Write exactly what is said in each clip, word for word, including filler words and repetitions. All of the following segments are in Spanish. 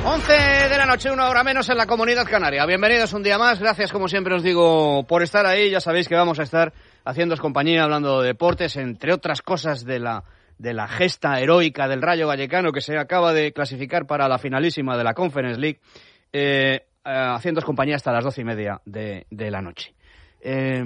once de la noche, una hora menos en la Comunidad Canaria. Bienvenidos un día más. Gracias, como siempre os digo, por estar ahí. Ya sabéis que vamos a estar haciéndoos compañía, hablando de deportes, entre otras cosas de la, de la gesta heroica del Rayo Vallecano, que se acaba de clasificar para la finalísima de la Conference League, eh, eh, haciéndoos compañía hasta las doce y media de, de la noche. Eh,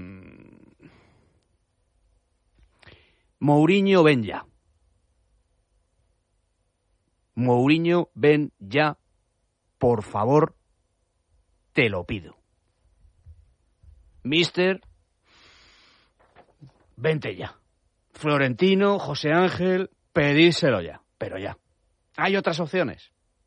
Mourinho, ven ya. Mourinho, ven ya, por favor, te lo pido. Mister, vente ya. Florentino, José Ángel, pedíselo ya, pero ya. ¿Hay otras opciones?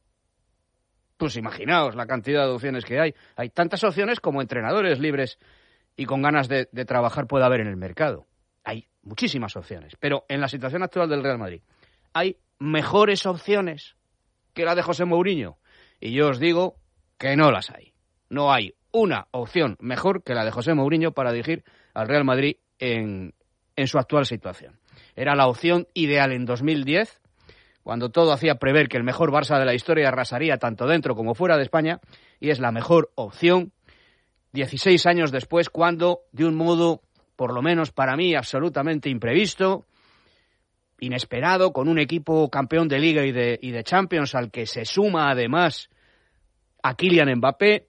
Pues imaginaos la cantidad de opciones que hay. Hay tantas opciones como entrenadores libres y con ganas de, de trabajar puede haber en el mercado. Hay muchísimas opciones, pero en la situación actual del Real Madrid hay mejores opciones que la de José Mourinho. Y yo os digo que no las hay. No hay una opción mejor que la de José Mourinho para dirigir al Real Madrid en, en su actual situación. Era la opción ideal en dos mil diez, cuando todo hacía prever que el mejor Barça de la historia arrasaría tanto dentro como fuera de España, y es la mejor opción dieciséis años después, cuando, de un modo, por lo menos para mí, absolutamente imprevisto, inesperado, con un equipo campeón de Liga y de, y de Champions, al que se suma además a Kylian Mbappé,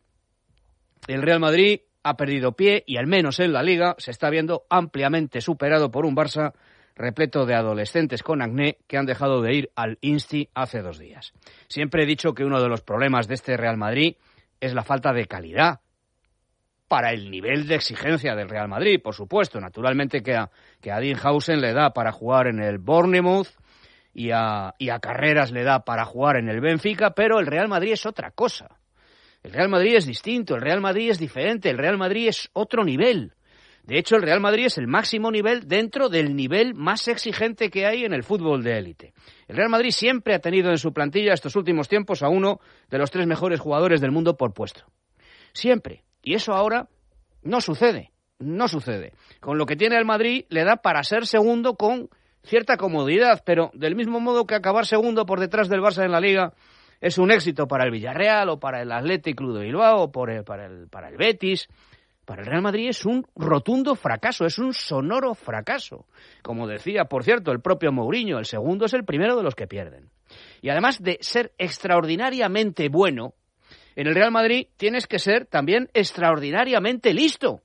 el Real Madrid ha perdido pie y al menos en la Liga se está viendo ampliamente superado por un Barça repleto de adolescentes con acné que han dejado de ir al Insti hace dos días. Siempre he dicho que uno de los problemas de este Real Madrid es la falta de calidad para el nivel de exigencia del Real Madrid, por supuesto. Naturalmente que a, que a Dean Howson le da para jugar en el Bournemouth y a, y a Carreras le da para jugar en el Benfica, pero el Real Madrid es otra cosa. El Real Madrid es distinto, el Real Madrid es diferente, el Real Madrid es otro nivel. De hecho, el Real Madrid es el máximo nivel dentro del nivel más exigente que hay en el fútbol de élite. El Real Madrid siempre ha tenido en su plantilla estos últimos tiempos a uno de los tres mejores jugadores del mundo por puesto. Siempre. Y eso ahora no sucede, no sucede. Con lo que tiene el Madrid le da para ser segundo con cierta comodidad, pero del mismo modo que acabar segundo por detrás del Barça en la Liga es un éxito para el Villarreal o para el Athletic Club de Bilbao o por el, para, el, para el Betis. Para el Real Madrid es un rotundo fracaso, es un sonoro fracaso. Como decía, por cierto, el propio Mourinho, el segundo es el primero de los que pierden. Y además de ser extraordinariamente bueno, en el Real Madrid tienes que ser también extraordinariamente listo.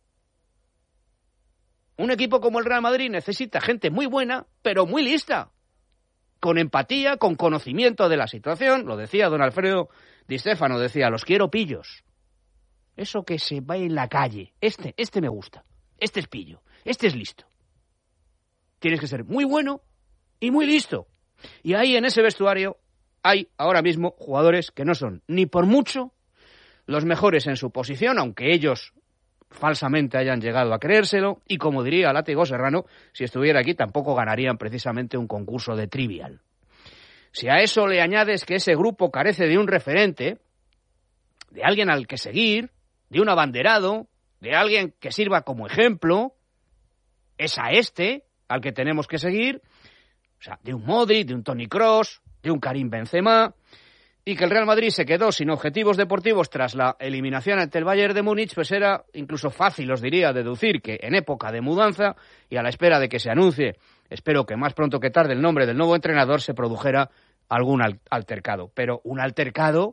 Un equipo como el Real Madrid necesita gente muy buena, pero muy lista. Con empatía, con conocimiento de la situación. Lo decía don Alfredo Di Stéfano, decía, los quiero pillos. Eso que se va en la calle. Este, este me gusta. Este es pillo. Este es listo. Tienes que ser muy bueno y muy listo. Y ahí en ese vestuario hay ahora mismo jugadores que no son ni por mucho los mejores en su posición, aunque ellos falsamente hayan llegado a creérselo, y como diría Látigo Serrano, si estuviera aquí tampoco ganarían precisamente un concurso de Trivial. Si a eso le añades que ese grupo carece de un referente, de alguien al que seguir, de un abanderado, de alguien que sirva como ejemplo, es a este al que tenemos que seguir, o sea, de un Modric, de un Toni Kroos, de un Karim Benzema, y que el Real Madrid se quedó sin objetivos deportivos tras la eliminación ante el Bayern de Múnich, pues era incluso fácil, os diría, deducir que en época de mudanza y a la espera de que se anuncie, espero que más pronto que tarde, el nombre del nuevo entrenador, se produjera algún altercado. Pero un altercado,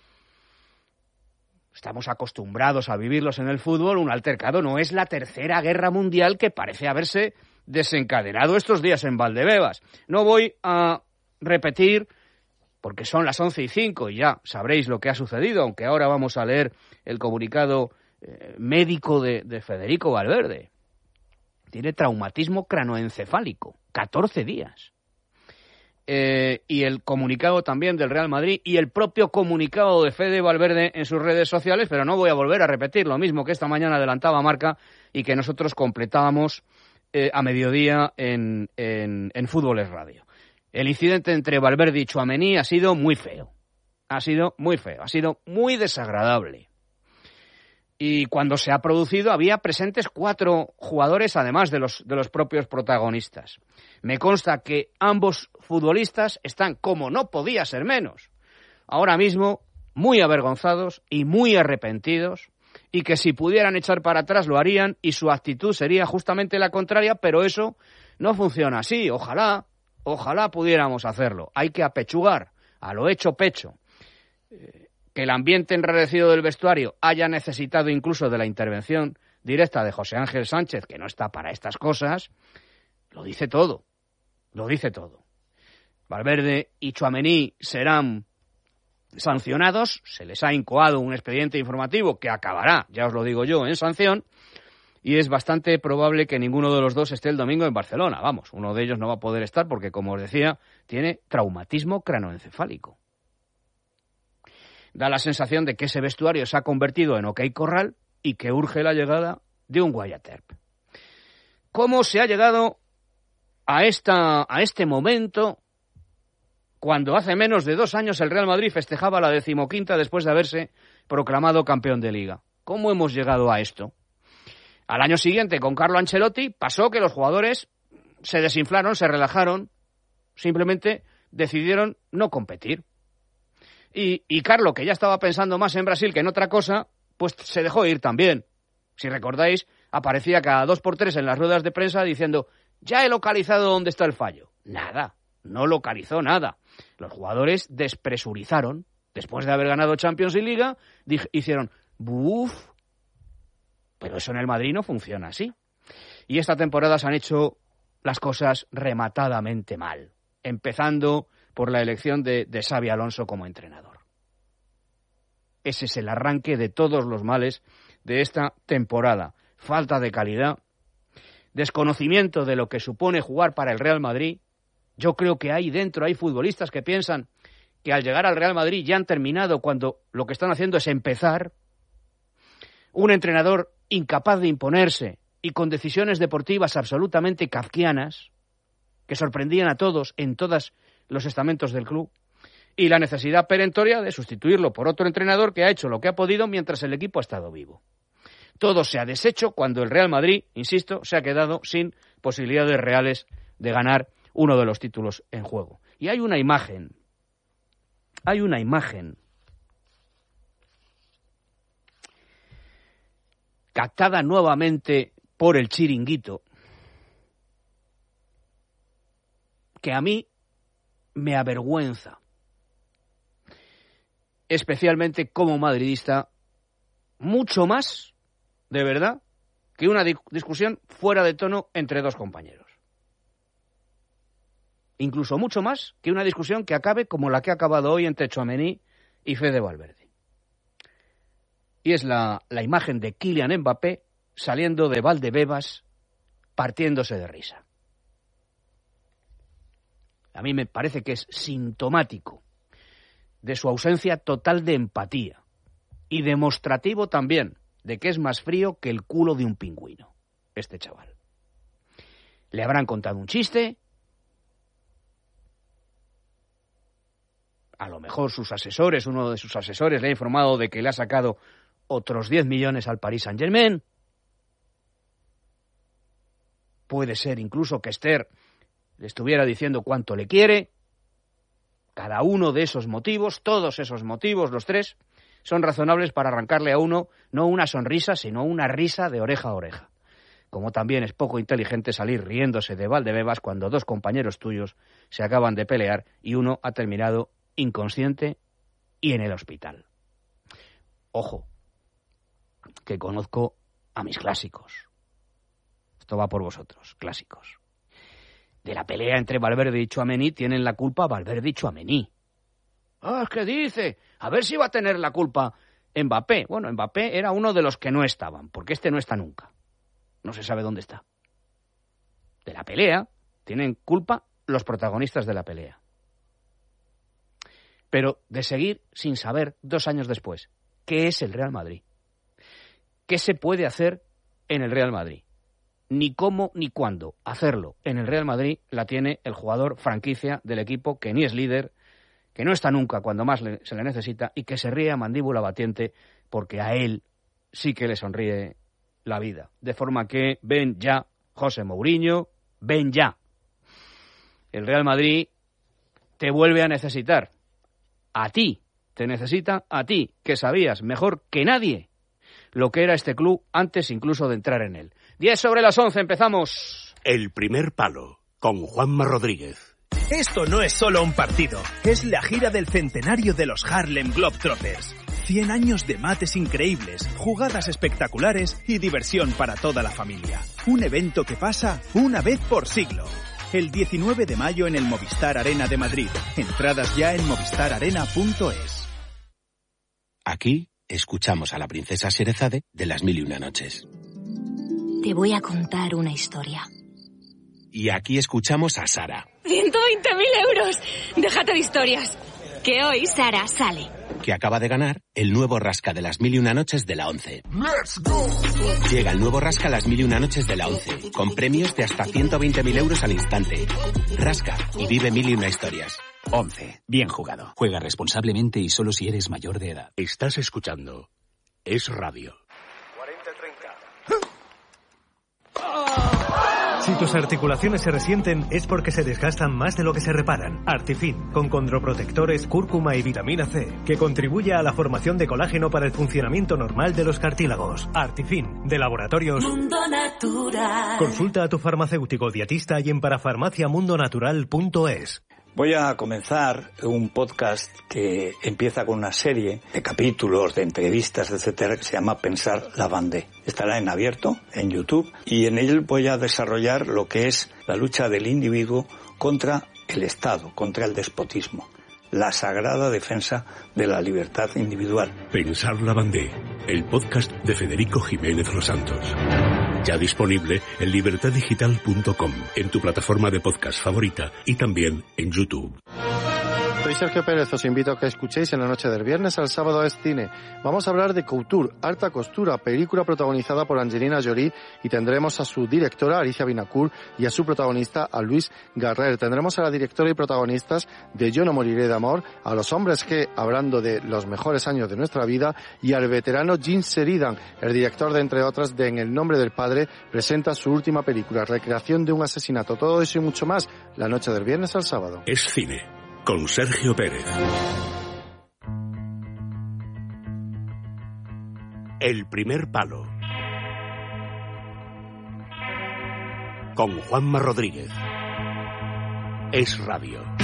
estamos acostumbrados a vivirlos en el fútbol, un altercado no es la tercera guerra mundial que parece haberse desencadenado estos días en Valdebebas. No voy a repetir, porque son las once y cinco y ya sabréis lo que ha sucedido, aunque ahora vamos a leer el comunicado eh, médico de, de Federico Valverde. Tiene traumatismo cranoencefálico, catorce días. Eh, y el comunicado también del Real Madrid y el propio comunicado de Fede Valverde en sus redes sociales, pero no voy a volver a repetir lo mismo que esta mañana adelantaba Marca y que nosotros completábamos eh, a mediodía en, en, en Fútbol es Radio. El incidente entre Valverde y Tchouaméni ha sido muy feo. Ha sido muy feo, ha sido muy desagradable. Y cuando se ha producido había presentes cuatro jugadores, además de los, de los propios protagonistas. Me consta que ambos futbolistas están, como no podía ser menos, ahora mismo muy avergonzados y muy arrepentidos, y que si pudieran echar para atrás lo harían, y su actitud sería justamente la contraria, pero eso no funciona así. Ojalá, ojalá pudiéramos hacerlo. Hay que apechugar a lo hecho pecho. Eh, que el ambiente enrarecido del vestuario haya necesitado incluso de la intervención directa de José Ángel Sánchez, que no está para estas cosas, lo dice todo, lo dice todo. Valverde y Tchouaméni serán sancionados, se les ha incoado un expediente informativo que acabará, ya os lo digo yo, en sanción, y es bastante probable que ninguno de los dos esté el domingo en Barcelona. Vamos, uno de ellos no va a poder estar porque, como os decía, tiene traumatismo cranoencefálico. Da la sensación de que ese vestuario se ha convertido en OK Corral y que urge la llegada de un Wyatt Earp. ¿Cómo se ha llegado a, esta, a este momento cuando hace menos de dos años el Real Madrid festejaba la decimoquinta después de haberse proclamado campeón de Liga? ¿Cómo hemos llegado a esto? Al año siguiente, con Carlo Ancelotti, pasó que los jugadores se desinflaron, se relajaron, simplemente decidieron no competir. Y, y Carlo, que ya estaba pensando más en Brasil que en otra cosa, pues se dejó ir también. Si recordáis, aparecía cada dos por tres en las ruedas de prensa diciendo: ya he localizado dónde está el fallo. Nada, no localizó nada. Los jugadores despresurizaron. Después de haber ganado Champions y Liga, dij- hicieron ¡buf! Pero eso en el Madrid no funciona así. Y esta temporada se han hecho las cosas rematadamente mal, empezando por la elección de, de Xabi Alonso como entrenador. Ese es el arranque de todos los males de esta temporada. Falta de calidad, desconocimiento de lo que supone jugar para el Real Madrid. Yo creo que ahí dentro hay futbolistas que piensan que al llegar al Real Madrid ya han terminado cuando lo que están haciendo es empezar. Un entrenador incapaz de imponerse y con decisiones deportivas absolutamente kafkianas que sorprendían a todos en todos los estamentos del club, y la necesidad perentoria de sustituirlo por otro entrenador que ha hecho lo que ha podido mientras el equipo ha estado vivo. Todo se ha deshecho cuando el Real Madrid, insisto, se ha quedado sin posibilidades reales de ganar uno de los títulos en juego. Y hay una imagen, hay una imagen captada nuevamente por el Chiringuito, que a mí me avergüenza, especialmente como madridista, mucho más, de verdad, que una di- discusión fuera de tono entre dos compañeros. Incluso mucho más que una discusión que acabe como la que ha acabado hoy entre Tchouaméni y Fede Valverde. Y es la, la imagen de Kylian Mbappé saliendo de Valdebebas partiéndose de risa. A mí me parece que es sintomático de su ausencia total de empatía y demostrativo también de que es más frío que el culo de un pingüino, este chaval. Le habrán contado un chiste, a lo mejor sus asesores, uno de sus asesores le ha informado de que le ha sacado otros diez millones al Paris Saint-Germain. Puede ser incluso que Esther le estuviera diciendo cuánto le quiere. Cada uno de esos motivos, todos esos motivos, los tres, son razonables para arrancarle a uno no una sonrisa, sino una risa de oreja a oreja. Como también es poco inteligente salir riéndose de Valdebebas cuando dos compañeros tuyos se acaban de pelear y uno ha terminado inconsciente y en el hospital. Ojo, que conozco a mis clásicos. Esto va por vosotros, clásicos. De la pelea entre Valverde y Tchouaméni tienen la culpa Valverde y Tchouaméni. Ah, ¿qué dice? A ver si va a tener la culpa Mbappé. Bueno, Mbappé era uno de los que no estaban, porque este no está nunca. No se sabe dónde está. De la pelea tienen culpa los protagonistas de la pelea. Pero de seguir sin saber, dos años después, qué es el Real Madrid. ¿Qué se puede hacer en el Real Madrid? Ni cómo ni cuándo hacerlo en el Real Madrid la tiene el jugador franquicia del equipo que ni es líder, que no está nunca cuando más le, se le necesita y que se ríe a mandíbula batiente porque a él sí que le sonríe la vida. De forma que ven ya, José Mourinho, ven ya. El Real Madrid te vuelve a necesitar. A ti, te necesita a ti, que sabías mejor que nadie lo que era este club antes incluso de entrar en él. diez sobre las once, empezamos. El primer palo, con Juanma Rodríguez. Esto no es solo un partido, es la gira del centenario de los Harlem Globetrotters. cien años de mates increíbles, jugadas espectaculares y diversión para toda la familia. Un evento que pasa una vez por siglo. El diecinueve de mayo en el Movistar Arena de Madrid. Entradas ya en movistar arena punto es. Aquí escuchamos a la princesa Sherezade de Las Mil y Una Noches. Te voy a contar una historia. Y aquí escuchamos a Sara. ¡ciento veinte mil euros! Déjate de historias. Que hoy Sara sale. Que acaba de ganar el nuevo rasca de Las Mil y Una Noches de la ONCE. Llega el nuevo rasca Las Mil y Una Noches de la ONCE, con premios de hasta ciento veinte mil euros al instante. Rasca y vive mil y una historias. once. Bien jugado. Juega responsablemente y solo si eres mayor de edad. Estás escuchando Es Radio. cuarenta treinta. Si tus articulaciones se resienten es porque se desgastan más de lo que se reparan. Artifin, con condroprotectores, cúrcuma y vitamina C, que contribuye a la formación de colágeno para el funcionamiento normal de los cartílagos. Artifin, de Laboratorios Mundo Natural. Consulta a tu farmacéutico dietista y en parafarmacia mundo natural punto es. Voy a comenzar un podcast que empieza con una serie de capítulos, de entrevistas, etcétera, que se llama Pensar la Vendée. Estará en abierto, en YouTube, y en él voy a desarrollar lo que es la lucha del individuo contra el Estado, contra el despotismo. La sagrada defensa de la libertad individual. Pensar la Vendée, el podcast de Federico Jiménez Los Santos. Ya disponible en libertad digital punto com, en tu plataforma de podcast favorita y también en YouTube. Soy Sergio Pérez, os invito a que escuchéis en la noche del viernes al sábado es cine. Vamos a hablar de Couture, Alta Costura, película protagonizada por Angelina Jolie, y tendremos a su directora, Alicia Vinacourt, y a su protagonista, a Luis Garrer. Tendremos a la directora y protagonistas de Yo no moriré de amor, a los hombres G, hablando de los mejores años de nuestra vida, y al veterano Gene Sheridan, el director de, entre otras, de En el nombre del padre, presenta su última película, recreación de un asesinato. Todo eso y mucho más, la noche del viernes al sábado. Es cine, con Sergio Pérez. El primer palo, con Juanma Rodríguez. Es Radio.